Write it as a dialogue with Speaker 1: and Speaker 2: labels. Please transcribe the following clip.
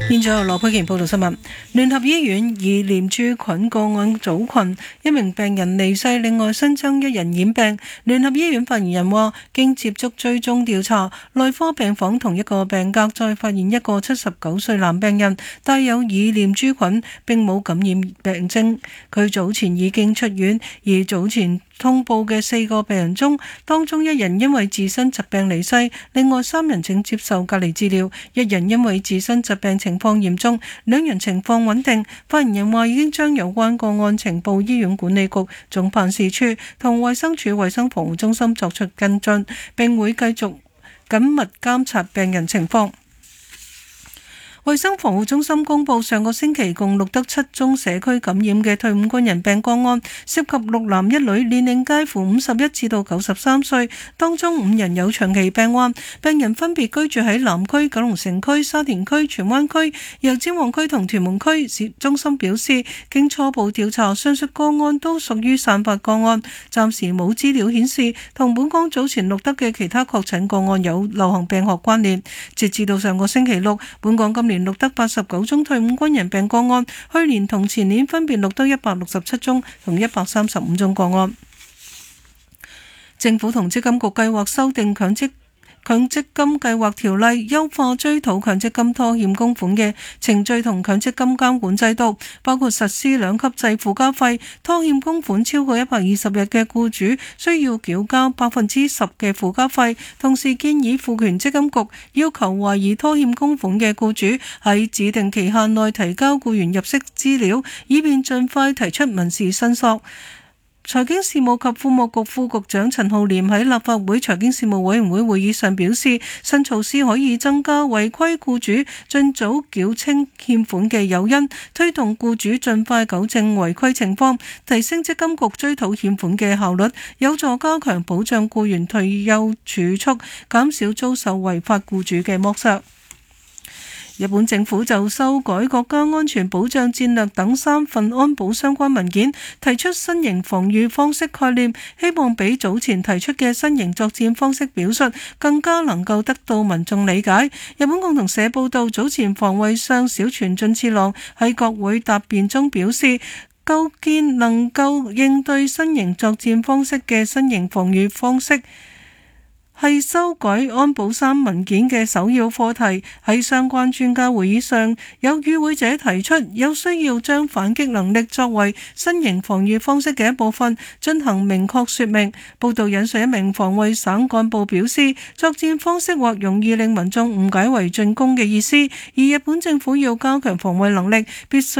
Speaker 1: 現在由羅佩賢報道新聞。聯合醫院以念珠菌個案組群，一名病人離世，另外新增一人染病。聯合醫院發言人話，經接觸追蹤調查，內科病房同一個病格再發現一個79歲男病人帶有以念珠菌，並冇感染病徵。佢早前已經出院，而早前通報嘅4個病人中，當中1人因為自身疾病離世，另外3人正接受隔離治療，1人因為自身疾病情況嚴重，2人情況穩定。發言人話已經將有關個案呈報醫院管理局總辦事處同衛生署衛生防護中心作出跟進，並會繼續緊密監察病人情況。衛生防護中心公布，上個星期共錄得7宗社區感染嘅退伍軍人病個案，涉及6男1女，年齡介乎51至到93歲，當中5人有長期病患，病人分別居住喺南區、九龍城區、沙田區、荃灣區、油尖旺區同屯門區。市中心表示，經初步調查，上述個案都屬於散發個案，暫時冇資料顯示同本港早前錄得嘅其他確診個案有流行病學關聯。截至到上個星期六，本港今年錄得89宗退伍軍人病個案，去年同前年分別錄得167宗同135宗個案。政府同積金局計劃修訂強積金計劃條例，優化追討強積金拖欠供款嘅程序同強積金監管制度，包括實施2級制附加費，拖欠供款超過120日嘅僱主需要繳交10%嘅附加費。同時建議賦權積金局要求懷疑拖欠供款嘅僱主喺指定期限內提交僱員入息資料，以便盡快提出民事申索。財經事務及庫務局副局長陳浩濂喺立法會財經事務委員會會議上表示，新措施可以增加違規僱主盡早繳清欠款嘅誘因，推動僱主盡快糾正違規情況，提升積金局追討欠款嘅效率，有助加強保障僱員退休儲蓄，減少遭受違法僱主嘅剝削。日本政府就修改國家安全保障戰略等3份安保相關文件，提出新型防禦方式概念，希望比早前提出嘅新型作戰方式表述更加能夠得到民眾理解。日本共同社報道，早前防衛相小泉進次郎喺國會答辯中表示，構建能夠應對新型作戰方式嘅新型防禦方式係修改安保3文件嘅首要課題。喺相關專家會議上，有與會者提出有需要將反擊能力作為新型防禦方式嘅一部分進行明確說明。報道引述一名防衛省幹部表示，作戰方式或容易令民眾誤解為進攻嘅意思，而日本政府要加強防衛能力，必須